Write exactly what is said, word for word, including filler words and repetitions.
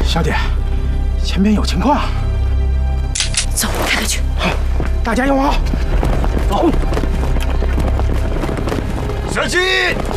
小姐，前边有情况。 走，看看去。 好，大家用好。走。 小心！